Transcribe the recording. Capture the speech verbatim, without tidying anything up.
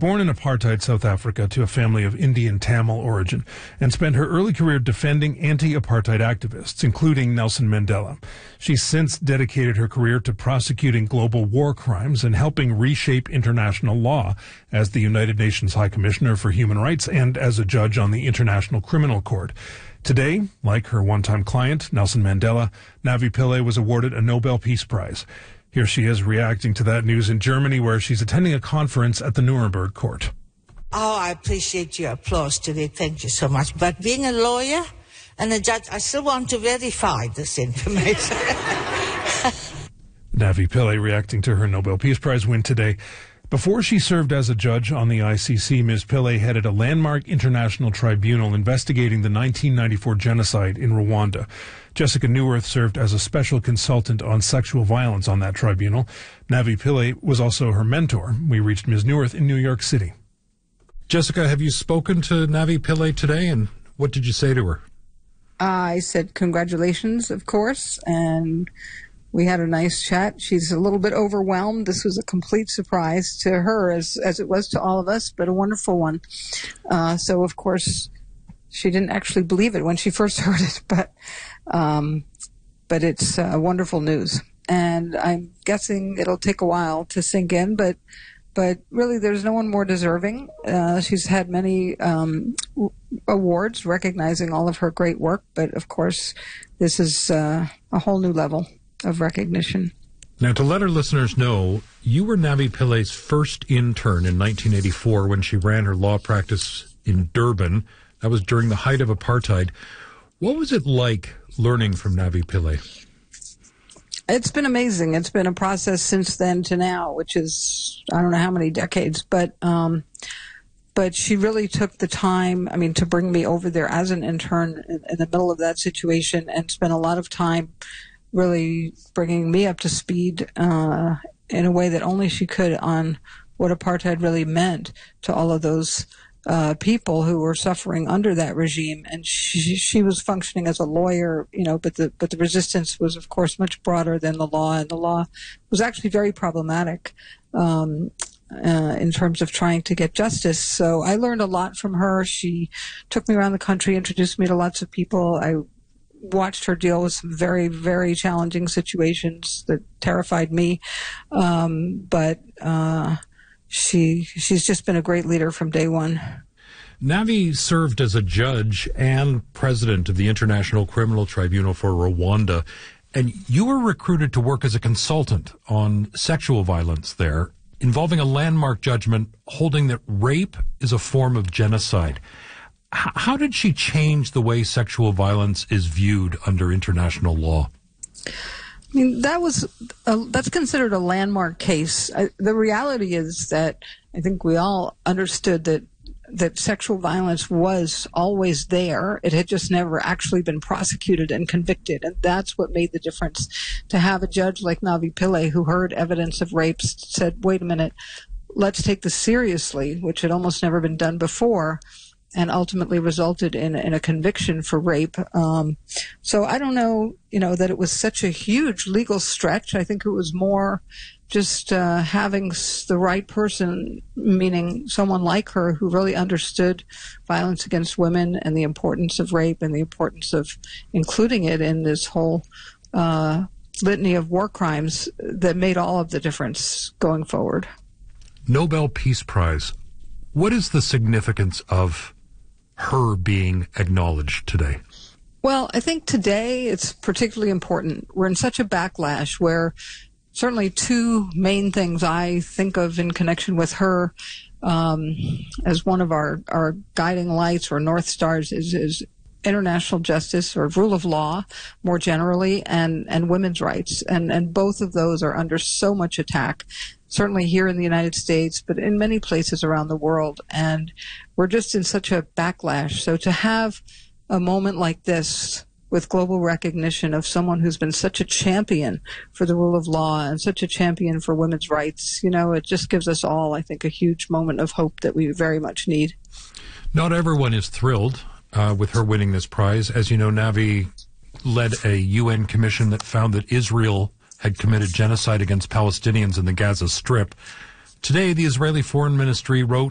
born in apartheid South Africa to a family of Indian Tamil origin and spent her early career defending anti-apartheid activists, including Nelson Mandela. She's since dedicated her career to prosecuting global war crimes and helping reshape international law as the United Nations High Commissioner for Human Rights and as a judge on the International Criminal Court. Today, like her one-time client, Nelson Mandela, Navi Pillay was awarded a Nobel Peace Prize. Here she is reacting to that news in Germany, where she's attending a conference at the Nuremberg court. Oh, I appreciate your applause today. Thank you so much. But being a lawyer and a judge, I still want to verify this information. Navi Pillay reacting to her Nobel Peace Prize win today. Before she served as a judge on the I C C, Miz Pillay headed a landmark international tribunal investigating the nineteen ninety-four genocide in Rwanda. Jessica Neuwirth served as a special consultant on sexual violence on that tribunal. Navi Pillay was also her mentor. We reached Miz Neuwirth in New York City. Jessica, have you spoken to Navi Pillay today, and what did you say to her? I said congratulations, of course, and we had a nice chat. She's a little bit overwhelmed. This was a complete surprise to her, as as it was to all of us, but a wonderful one. Uh, so, of course, she didn't actually believe it when she first heard it, but um, but it's uh, wonderful news. And I'm guessing it'll take a while to sink in, but but really there's no one more deserving. Uh, she's had many um, w- awards recognizing all of her great work, but, of course, this is uh, a whole new level of recognition. Now, to let our listeners know, you were Navi Pillay's first intern in nineteen eighty-four when she ran her law practice in Durban. That was during the height of apartheid. What was it like learning from Navi Pillay? It's been amazing. It's been a process since then to now, which is, I don't know how many decades, but um, but she really took the time, I mean, to bring me over there as an intern in, in the middle of that situation and spent a lot of time really bringing me up to speed uh, in a way that only she could on what apartheid really meant to all of those uh, people who were suffering under that regime. And she, she was functioning as a lawyer, you know, but the but the resistance was, of course, much broader than the law, and the law was actually very problematic um, uh, in terms of trying to get justice. So I learned a lot from her. She took me around the country, introduced me to lots of people. I watched her deal with some very, very challenging situations that terrified me. Um, but uh, she she's just been a great leader from day one. Navi served as a judge and president of the International Criminal Tribunal for Rwanda, and you were recruited to work as a consultant on sexual violence there, involving a landmark judgment holding that rape is a form of genocide. How did she change the way sexual violence is viewed under international law? I mean, that was a, that's considered a landmark case. I, the reality is that I think we all understood that that sexual violence was always there. It had just never actually been prosecuted and convicted, and that's what made the difference. To have a judge like Navi Pillay, who heard evidence of rapes, said, "Wait a minute, let's take this seriously," which had almost never been done before, and ultimately resulted in, in a conviction for rape. Um, so I don't know, you know, that it was such a huge legal stretch. I think it was more just uh, having the right person, meaning someone like her who really understood violence against women and the importance of rape and the importance of including it in this whole uh, litany of war crimes, that made all of the difference going forward. Nobel Peace Prize. What is the significance of her being acknowledged today? Well, I think today it's particularly important. We're in such a backlash where certainly two main things I think of in connection with her um, as one of our, our guiding lights or North Stars is, is international justice or rule of law more generally, and, and women's rights. And, and both of those are under so much attack, certainly here in the United States, but in many places around the world. And we're just in such a backlash. So to have a moment like this with global recognition of someone who's been such a champion for the rule of law and such a champion for women's rights, you know, it just gives us all, I think, a huge moment of hope that we very much need. Not everyone is thrilled uh, with her winning this prize. As you know, Navi led a U N commission that found that Israel had committed genocide against Palestinians in the Gaza Strip. Today, the Israeli Foreign Ministry wrote